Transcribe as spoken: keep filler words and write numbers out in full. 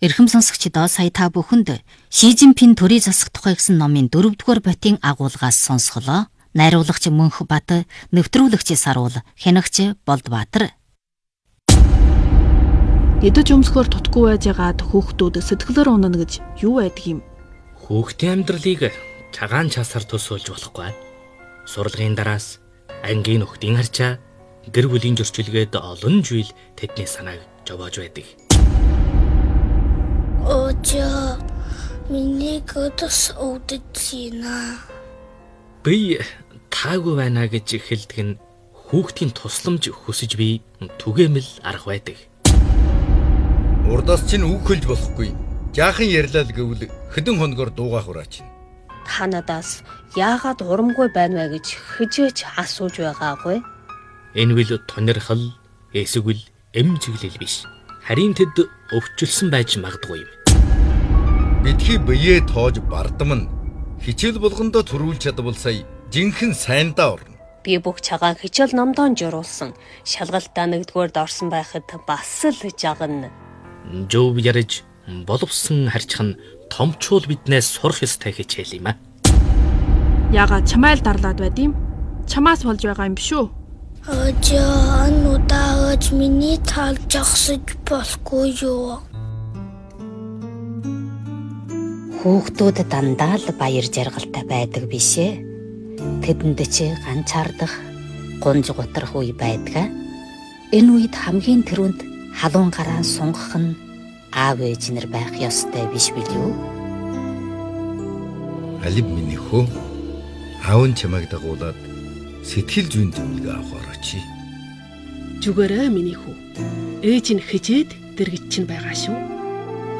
Эрхэм сонсогчдоо сая та бүхэнд Ши Жинпин төрийн засах тухай гэсэн номын дөрөвдүгээр ботын агуулгаас сонсголоо. Найруулагч Мөнх Бат, нэвтрүүлэгч Саруул, хянагч Болдбаатар. Идэж өмсгөр тутгүй байж байгаад хүүхдүүд сэтгэлээр унана гэж юу байдаг юм? Хүүхдийн амьдралыг цагаан часаар төсөөлж болохгүй. Сурлагын дараас ангийн нөхдийн харчаа, гэр бүлийн зөрчилгээд олон жил тэдний санааг жовоож байдаг. Очоо миний готос өвдөж Би таагүй байна гэж хэлдэг нь хүүхдийн тусламж хүсэж би түгээмэл арга байдаг. Урдаас чинь үг хэлж болохгүй. Жаахан ярьлаа л гэвэл хэдэн хоногор дуугах ураач. Та надаас яагаад урамгүй байна вэ гэж хижээж асууж байгаагүй. Энэ үл тунирхал, эсвэл эмзэглэл биш. Харин тэд өвчлсөн байж магадгүй юм. Бидний бие тоож бардам нь хичээл болгондоо төрүүлж чадвал сая жинхэнэ сайндаа орно. Би бүх цагаан хичээл номдоо журуулсан. Шалгалтаа нэгдүгээрд орсон байхад бас л жагна. Жов ярьж боловсон харьцах нь томчуул биднээс сурах ёстой хичээл юм а. Яагаад чамайл дарлаад байд юм? Чамаас болж байгаа юм биш үү? Очоо нутаагч миний тал жагсаж болохгүй юу? Хүүхдүүд дандаа л баяр жаргалтай байдаг биш ээ. Тэдэнд чи ганцаардах, гунж гутрах үе байдаг. Энэ үед хамгийн түрүүнд халуун гараа сунгах нь аав ээж нар байх ёстой биш билүү? Алив миний хөө. Аав нь чамайг дагуулад сэтгэл зүйн зөвлөгөө авах орооч. Зүгээрээ миний хүү. Ээж нь хижээд дэргэж чинь байгаа шүү.